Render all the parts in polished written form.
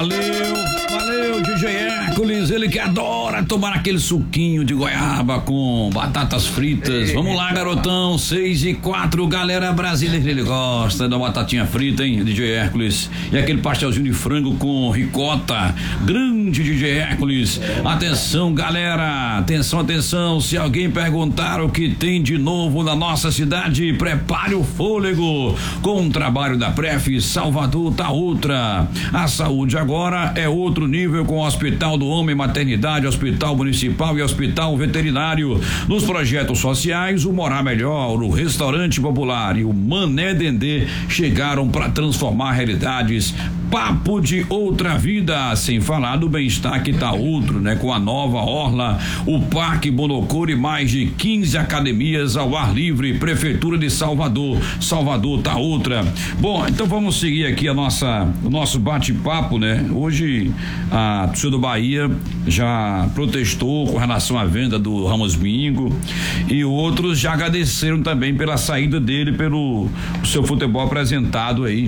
Valeu, DJ Hércules, ele que adora tomar aquele suquinho de goiaba com batatas fritas. Vamos lá, garotão, 6:04, galera brasileira, ele gosta da batatinha frita, hein, DJ Hércules. E aquele pastelzinho de frango com ricota, grande DJ Hércules. Atenção, galera, atenção, se alguém perguntar o que tem de novo na nossa cidade, prepare o fôlego. Com o trabalho da Pref, Salvador tá outra. A saúde agora é outro nível com o Hospital do Homem, Maternidade, Hospital Municipal e Hospital Veterinário. Nos projetos sociais, o Morar Melhor, o Restaurante Popular e o Mané Dendê chegaram para transformar realidades. Papo de outra vida, sem falar do bem-estar que tá outro, né? Com a nova orla, o Parque Bonocor e mais de 15 academias ao ar livre, Prefeitura de Salvador tá outra. Bom, então vamos seguir aqui o nosso bate-papo, né? Hoje a torcida do Bahia já protestou com relação à venda do Ramos Mingo e outros já agradeceram também pela saída dele, pelo seu futebol apresentado aí,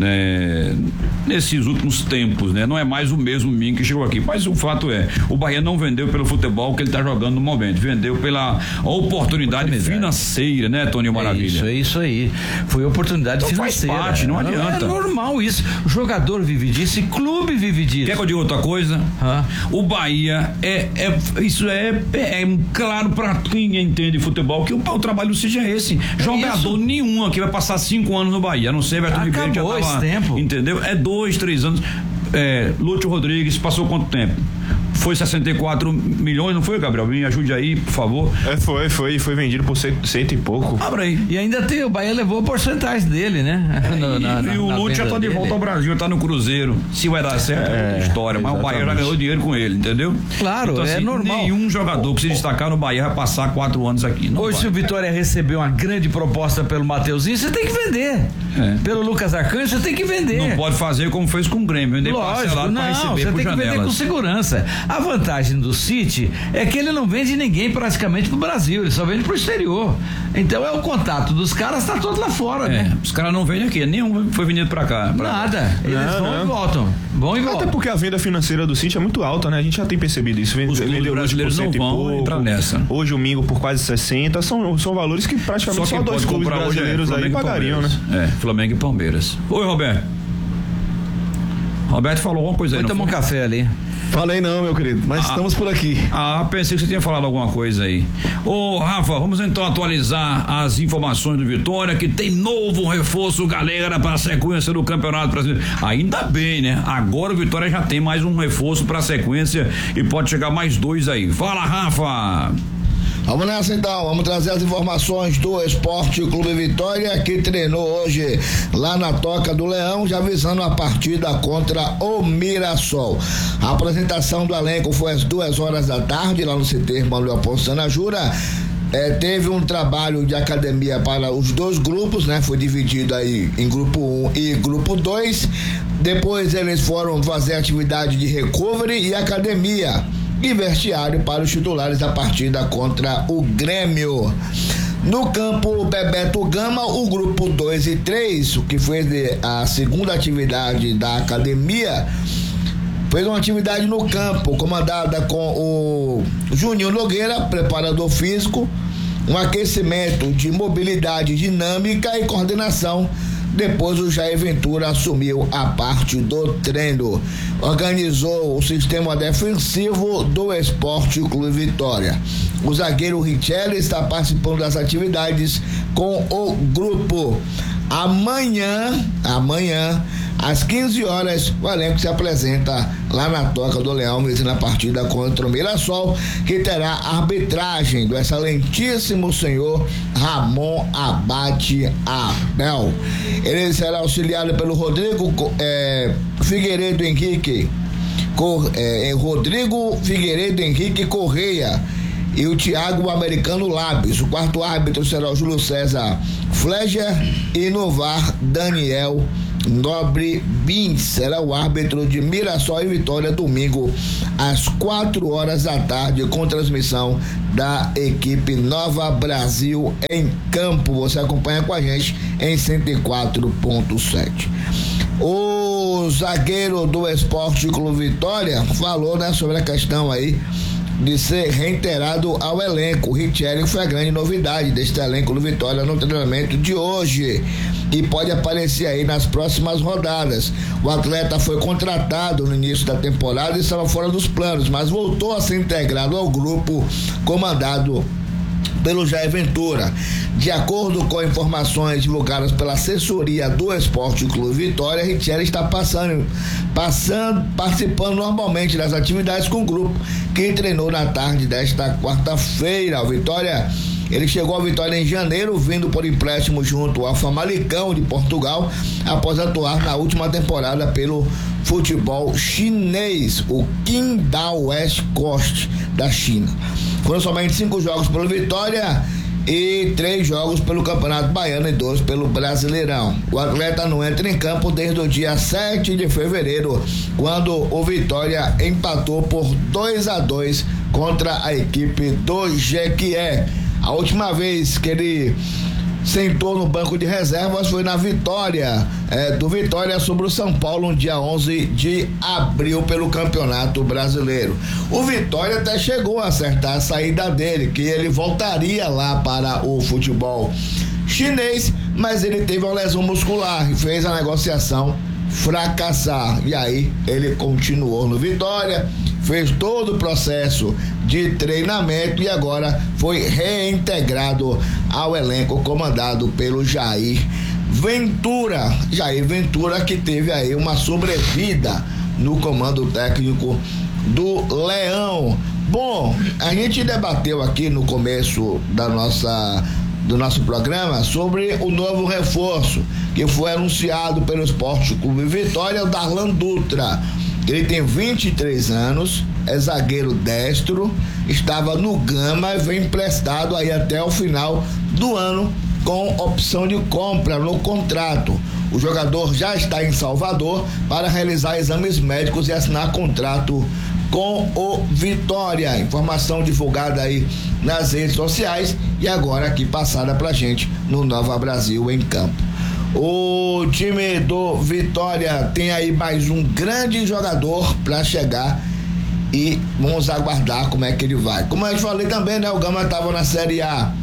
né, nesses últimos tempos, né? Não é mais o mesmo Mingo que chegou aqui, mas o fato é, o Bahia não vendeu pelo futebol que ele está jogando no momento, vendeu pela oportunidade financeira, né, Toninho Maravilha? É isso aí, foi oportunidade então financeira. Faz parte, não adianta. É normal isso, o jogador vive disso e clube vive disso. Quer que eu diga outra coisa? O Bahia isso é claro para quem entende futebol que o trabalho do Cid é esse. Jogador nenhum aqui vai passar 5 anos no Bahia, a não ser Everton Ribeiro, já tava, tempo. Entendeu? É 2, 3 anos. Lúcio Rodrigues passou quanto tempo? Foi 64 milhões, não foi, Gabriel? Me ajude aí, por favor. Foi vendido por cento e pouco. Abra aí. E ainda tem, o Bahia levou a porcentagem dele, né? E o Lúcio já tá de volta ao Brasil, tá no Cruzeiro. Se vai dar certo, é outra história, mas o Bahia já ganhou dinheiro com ele, entendeu? Claro, então, assim, normal. Nenhum jogador que se destacar no Bahia vai passar 4 anos aqui. Hoje, se o Vitória recebeu uma grande proposta pelo Mateuzinho, você tem que vender. Pelo Lucas Arcanjo, você tem que vender. Não pode fazer como fez com o Grêmio, vender parcelado pra receber você por tem janelas. Que vender com segurança. A vantagem do City é que ele não vende ninguém praticamente pro Brasil, ele só vende pro exterior. Então o contato dos caras tá todo lá fora, né? Os caras não vendem aqui, nenhum foi vendido pra cá. Nada, eles vão e voltam. Até porque a venda financeira do City é muito alta, né? A gente já tem percebido isso. Os vendeu brasileiros não vão entrar nessa. Hoje o Mingo por quase 60, são valores que praticamente só 2 clubes brasileiros aí pagariam, né? Flamengo e Palmeiras. Oi, Roberto. Roberto falou alguma coisa aí. Foi tomar um café ali. Falei não, meu querido, mas estamos por aqui. Pensei que você tinha falado alguma coisa aí. Ô, Rafa, vamos então atualizar as informações do Vitória, que tem novo reforço, galera, para a sequência do Campeonato Brasileiro. Ainda bem, né? Agora o Vitória já tem mais um reforço para a sequência e pode chegar mais 2 aí. Fala, Rafa! Vamos nessa então, vamos trazer as informações do Esporte Clube Vitória, que treinou hoje lá na Toca do Leão, já visando a partida contra o Mirassol. A apresentação do elenco foi às 2h da tarde, lá no CT Manuel Ponce Sanajura. Teve um trabalho de academia para os 2 grupos, né? Foi dividido aí em grupo 1 e grupo 2. Depois eles foram fazer atividade de recovery e academia e vestiário para os titulares da partida contra o Grêmio. No campo Bebeto Gama, o grupo 2 e 3, o que fez a segunda atividade da academia, fez uma atividade no campo, comandada com o Juninho Nogueira, preparador físico, um aquecimento de mobilidade dinâmica e coordenação. Depois o Jair Ventura assumiu a parte do treino. Organizou o sistema defensivo do Esporte Clube Vitória. O zagueiro Richelli está participando das atividades com o grupo. Amanhã, às 15 horas, o elenco se apresenta lá na Toca do Leão, visando a partida contra o Mirassol, que terá a arbitragem do excelentíssimo senhor Ramon Abate Abel. Ele será auxiliado pelo Rodrigo Figueiredo Henrique Correia e o Thiago Americano Labes. O quarto árbitro será o Júlio César Fleger e no VAR Daniel Nobre Bins será o árbitro de Mirassol e Vitória, domingo às 4h da tarde, com transmissão da equipe Nova Brasil em campo. Você acompanha com a gente em 104.7. O o zagueiro do Esporte Clube Vitória falou, né, sobre a questão aí de ser reiterado ao elenco. O Richelli foi a grande novidade deste elenco do Vitória no treinamento de hoje e pode aparecer aí nas próximas rodadas. O atleta foi contratado no início da temporada e estava fora dos planos, mas voltou a ser integrado ao grupo comandado pelo Jair Ventura. De acordo com informações divulgadas pela assessoria do Esporte Clube Vitória, Richelli está participando normalmente das atividades com o grupo que treinou na tarde desta quarta-feira. O Vitória, ele chegou ao Vitória em janeiro, vindo por empréstimo junto ao Famalicão de Portugal, após atuar na última temporada pelo futebol chinês, o Qingdao West Coast da China. Foram somente 5 jogos pelo Vitória e 3 jogos pelo Campeonato Baiano e 2 pelo Brasileirão. O atleta não entra em campo desde o dia 7 de fevereiro, quando o Vitória empatou por 2-2 contra a equipe do Jequié. A última vez que ele sentou no banco de reservas foi na vitória do Vitória sobre o São Paulo no dia 11 de abril pelo Campeonato Brasileiro. O Vitória até chegou a acertar a saída dele, que ele voltaria lá para o futebol chinês, mas ele teve uma lesão muscular e fez a negociação fracassar, e aí ele continuou no Vitória, fez todo o processo de treinamento e agora foi reintegrado ao elenco comandado pelo Jair Ventura. Jair Ventura, que teve aí uma sobrevida no comando técnico do Leão. Bom, a gente debateu aqui no começo do nosso programa sobre o novo reforço que foi anunciado pelo Esporte Clube Vitória, o Darlan Dutra. Ele tem 23 anos, é zagueiro destro, estava no Gama e vem emprestado aí até o final do ano com opção de compra no contrato. O jogador já está em Salvador para realizar exames médicos e assinar contrato com o Vitória. Informação divulgada aí nas redes sociais e agora aqui passada pra gente no Nova Brasil em campo. O time do Vitória tem aí mais um grande jogador para chegar e vamos aguardar como é que ele vai. Como eu falei também, né? O Gama estava na Série A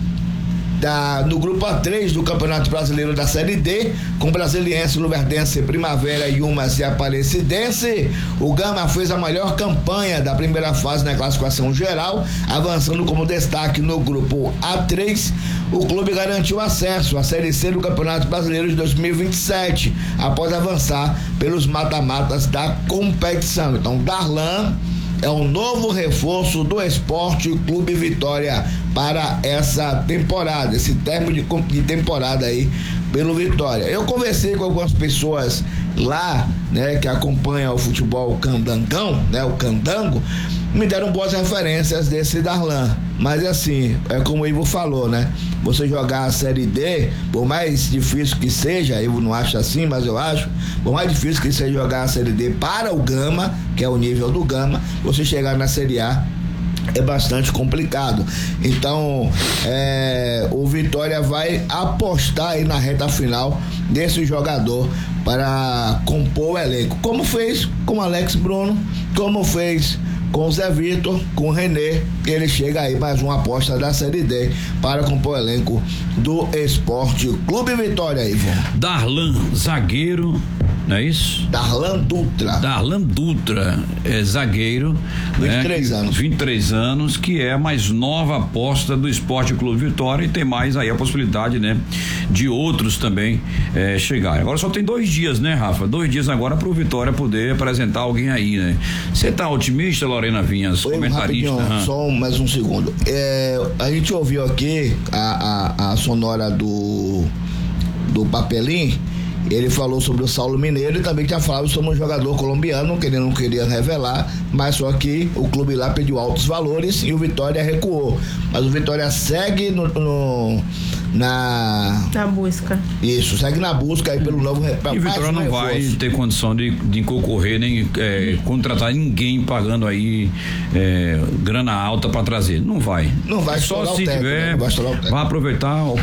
no grupo A3 do Campeonato Brasileiro da Série D, com Brasiliense, Luverdense, Primavera, Yumas e Aparecidense. O Gama fez a melhor campanha da primeira fase na classificação geral, avançando como destaque no grupo A3. O clube garantiu acesso à Série C do Campeonato Brasileiro de 2027, após avançar pelos mata-matas da competição. Então, Darlan é um novo reforço do Esporte Clube Vitória para essa temporada, esse término de temporada aí pelo Vitória. Eu conversei com algumas pessoas lá, né, que acompanham o futebol candangão, né, o candango, me deram boas referências desse Darlan, mas assim, é como o Ivo falou, né, você jogar a Série D, por mais difícil que seja, eu não acho assim, mas eu acho, por mais difícil que seja jogar a Série D para o Gama, que é o nível do Gama, você chegar na Série A é bastante complicado. Então o Vitória vai apostar aí na reta final desse jogador para compor o elenco, como fez com Alex Bruno, como fez com o Zé Vitor, com o Renê. Ele chega aí mais uma aposta da Série D para compor o elenco do Esporte Clube Vitória, Ivan. Darlan, zagueiro, não é isso? Darlan Dutra, é zagueiro, 23 anos. 23 anos, que é a mais nova aposta do Esporte Clube Vitória, e tem mais aí a possibilidade, né, de outros também chegarem. Agora só tem 2 dias, né, Rafa? 2 dias agora pro Vitória poder apresentar alguém aí, né? Você tá otimista, Lorena Vinhas, comentarista? Só mais um segundo. A gente ouviu aqui a sonora do Papelim. Ele falou sobre o Saulo Mineiro e também tinha falado sobre um jogador colombiano que ele não queria revelar, mas só que o clube lá pediu altos valores e o Vitória recuou. Mas o Vitória segue na busca. Isso, segue na busca aí pelo novo reforço. E o Vitória não vai ter condição de concorrer nem contratar ninguém pagando aí grana alta para trazer. Não vai. Não vai. Só se tiver, vai aproveitar